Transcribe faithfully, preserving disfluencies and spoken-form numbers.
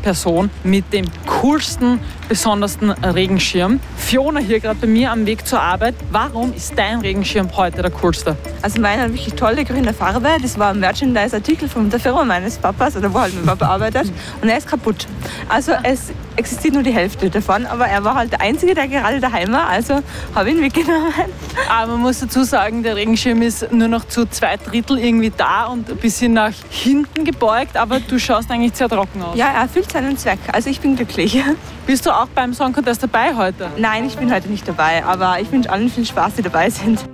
Person mit dem coolsten, besondersten Regenschirm. Fiona hier gerade bei mir am Weg zur Arbeit. Warum ist dein Regenschirm heute der coolste? Also meiner hat wirklich tolle grüne Farbe. Das war ein Merchandise-Artikel von der Firma meines Papas, oder wo halt mein Papa arbeitet. Und er ist kaputt. Also es existiert nur die Hälfte davon, aber er war halt der Einzige, der gerade daheim war, also habe ich ihn mitgenommen. Aber man muss dazu sagen, der Regenschirm ist nur noch zu zwei Drittel irgendwie da und ein bisschen nach hinten gebeugt, aber du schaust eigentlich sehr trocken aus. Ja, er erfüllt seinen Zweck, also ich bin glücklich. Bist du auch beim Song Contest dabei heute? Nein, ich bin heute nicht dabei, aber ich wünsche allen viel Spaß, die dabei sind.